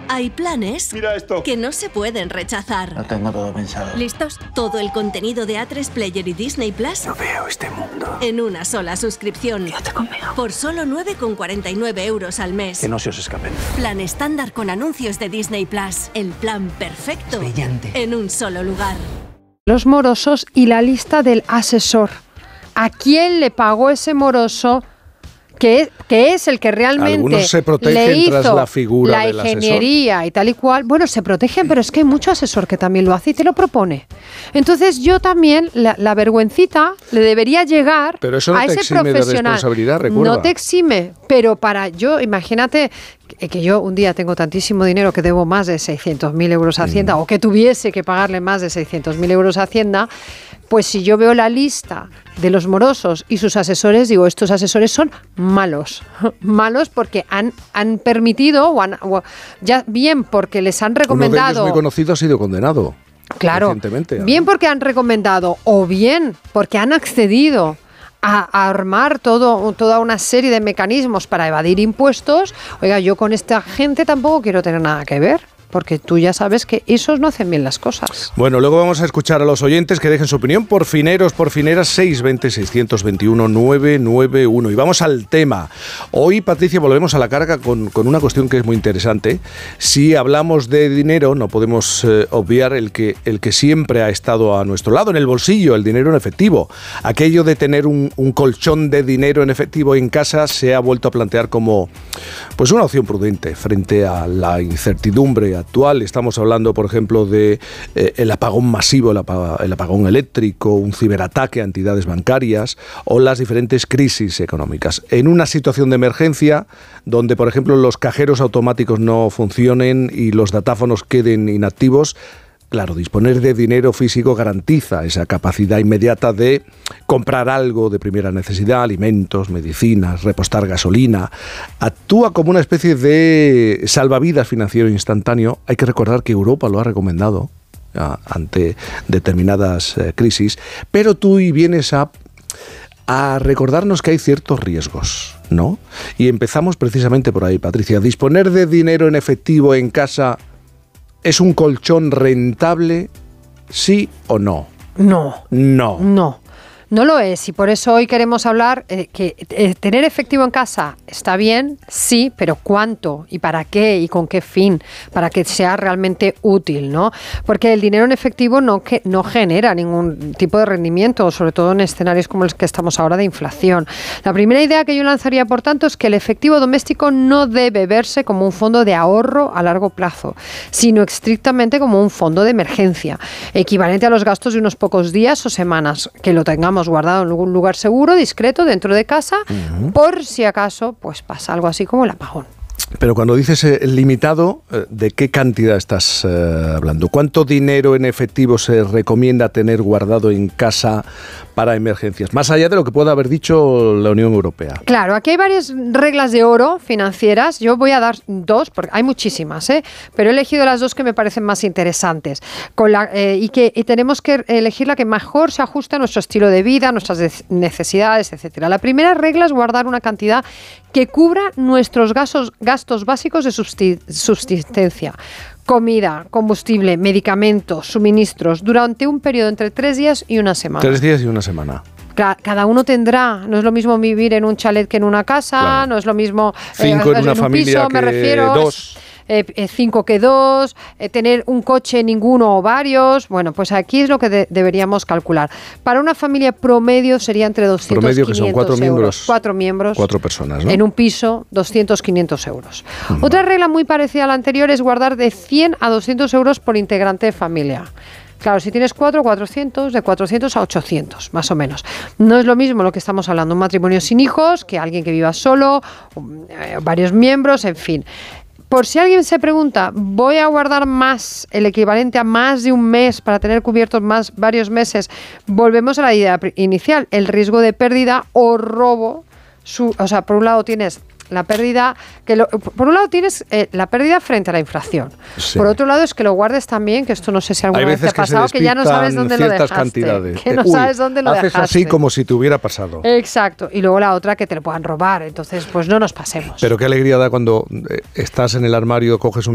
Hay planes Mira esto. que no se pueden rechazar. Lo tengo todo pensado. ¿Listos? Todo el contenido de A3 Player y Disney Plus No veo este mundo. en una sola suscripción. Yo te conmigo. Por solo 9,49 euros al mes. Que no se os escapen. Plan estándar con anuncios de Disney Plus. El plan perfecto. Brillante. En un solo lugar. Los morosos y la lista del asesor. ¿A quién le pagó ese moroso? Que es el que realmente Algunos se le protegen hizo tras la figura del ingeniería y tal y cual. Bueno, se protegen, pero es que hay mucho asesor que también lo hace y te lo propone. Entonces yo también, la vergüencita le debería llegar pero eso no a te ese exime de profesional. responsabilidad, recuerda. No te exime, pero para yo, imagínate que yo un día tengo tantísimo dinero que debo más de 600.000 euros a Hacienda o que tuviese que pagarle más de 600.000 euros a Hacienda. Pues si yo veo la lista de los morosos y sus asesores, digo, estos asesores son malos. Malos porque han permitido, ya bien porque les han recomendado... Uno de ellos muy conocido ha sido condenado. Claro, Recientemente. bien porque han recomendado o bien porque han accedido a armar toda una serie de mecanismos para evadir impuestos. Oiga, yo con esta gente tampoco quiero tener nada que ver. Porque tú ya sabes que esos no hacen bien las cosas. Bueno, luego vamos a escuchar a los oyentes que dejen su opinión por fineros, por fineras, 620-621-991. Y vamos al tema. Hoy, Patricia, volvemos a la carga con una cuestión que es muy interesante. Si hablamos de dinero, no podemos obviar el que siempre ha estado a nuestro lado, en el bolsillo, el dinero en efectivo. Aquello de tener un colchón de dinero en efectivo en casa se ha vuelto a plantear como pues una opción prudente frente a la incertidumbre actual. Estamos hablando, por ejemplo, de el apagón masivo, el apagón eléctrico, un ciberataque a entidades bancarias o las diferentes crisis económicas. En una situación de emergencia donde, por ejemplo, los cajeros automáticos no funcionen y los datáfonos queden inactivos, claro, disponer de dinero físico garantiza esa capacidad inmediata de comprar algo de primera necesidad, alimentos, medicinas, repostar gasolina. Actúa como una especie de salvavidas financiero instantáneo. Hay que recordar que Europa lo ha recomendado ante determinadas crisis, pero tú vienes a recordarnos que hay ciertos riesgos, ¿no? Y empezamos precisamente por ahí, Patricia. Disponer de dinero en efectivo en casa, ¿es un colchón rentable, sí o no? No. No lo es, y por eso hoy queremos hablar que tener efectivo en casa está bien, sí, pero ¿cuánto? ¿Y para qué? ¿Y con qué fin? Para que sea realmente útil, ¿no? Porque el dinero en efectivo no genera ningún tipo de rendimiento, sobre todo en escenarios como los que estamos ahora de inflación. La primera idea que yo lanzaría, por tanto, es que el efectivo doméstico no debe verse como un fondo de ahorro a largo plazo, sino estrictamente como un fondo de emergencia, equivalente a los gastos de unos pocos días o semanas, que lo tengamos guardado en algún lugar seguro, discreto, dentro de casa, por si acaso pues pasa algo así como el apagón. Pero cuando dices limitado, ¿de qué cantidad estás hablando? ¿Cuánto dinero en efectivo se recomienda tener guardado en casa para emergencias? Más allá de lo que pueda haber dicho la Unión Europea. Claro, aquí hay varias reglas de oro financieras. Yo voy a dar dos, porque hay muchísimas, pero he elegido las dos que me parecen más interesantes. Y tenemos que elegir la que mejor se ajusta a nuestro estilo de vida, a nuestras necesidades, etcétera. La primera regla es guardar una cantidad que cubra nuestros gastos básicos de subsistencia. Comida, combustible, medicamentos, suministros, durante un periodo entre 3 días y una semana. 3 días y una semana. Cada uno tendrá, no es lo mismo vivir en un chalet que en una casa, claro. No es lo mismo 5 en una familia piso, que me refiero, 2. 5 que 2, tener un coche, ninguno o varios. Bueno, pues aquí es lo que deberíamos calcular. Para una familia promedio sería entre 200 y 500 promedio, que son 4 miembros. 4 miembros. 4 personas, ¿no? En un piso, 200-500 euros. Otra regla muy parecida a la anterior es guardar de 100 a 200 euros por integrante de familia. Claro, si tienes 400, de 400 a 800, más o menos. No es lo mismo lo que estamos hablando, un matrimonio sin hijos, que alguien que viva solo, varios miembros, en fin. Por si alguien se pregunta, ¿voy a guardar más, el equivalente a más de un mes para tener cubiertos varios meses? Volvemos a la idea inicial, el riesgo de pérdida o robo. Por un lado tienes la pérdida, por un lado tienes la pérdida frente a la inflación. Sí. Por otro lado es que lo guardes también, que esto no sé si alguna vez te ha pasado, que ya no sabes dónde lo dejaste. Cantidades. Que no sabes dónde lo dejaste. Haces así como si te hubiera pasado. Exacto. Y luego la otra, que te lo puedan robar. Entonces, pues no nos pasemos. Pero qué alegría da cuando estás en el armario, coges un